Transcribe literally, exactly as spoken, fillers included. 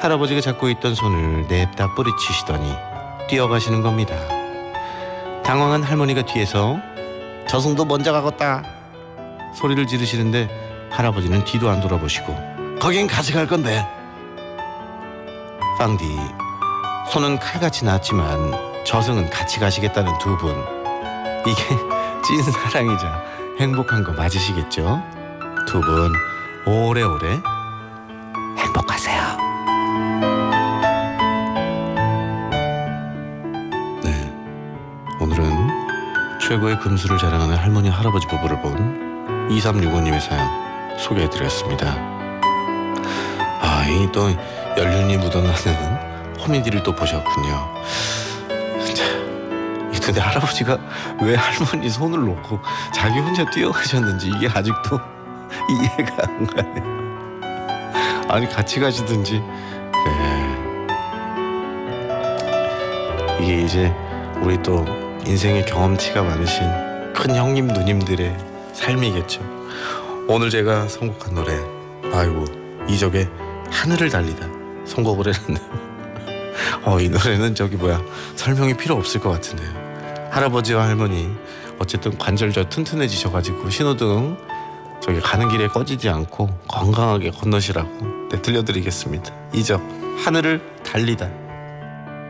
할아버지가 잡고 있던 손을 냅다 뿌리치시더니 뛰어가시는 겁니다. 당황한 할머니가 뒤에서 저승도 먼저 가겄다 소리를 지르시는데 할아버지는 뒤도 안 돌아보시고 거긴 같이 갈 건데. 빵디, 손은 칼같이 나왔지만 저승은 같이 가시겠다는 두 분, 이게 찐 사랑이자 행복한 거 맞으시겠죠? 두 분 오래오래 행복하세요. 네, 오늘은 최고의 금수를 자랑하는 할머니 할아버지 부부를 본 이삼육오님의 사연 소개해드렸습니다. 아, 이 또 연륜이 묻어나는 호미디를 또 보셨군요. 근데 할아버지가 왜 할머니 손을 놓고 자기 혼자 뛰어가셨는지 이게 아직도 이해가 안 가네요. 아니 같이 가시든지. 네. 이게 이제 우리 또 인생의 경험치가 많으신 큰 형님 누님들의 삶이겠죠. 오늘 제가 선곡한 노래, 아이고 이적의 하늘을 달리다 선곡을 해놨네요. 어, 이 노래는 저기 뭐야 설명이 필요 없을 것 같은데요. 할아버지와 할머니 어쨌든 관절저 튼튼해지셔가지고 신호등 저기 가는 길에 꺼지지 않고 건강하게 건너시라고 네, 들려드리겠습니다. 이적 하늘을 달리다.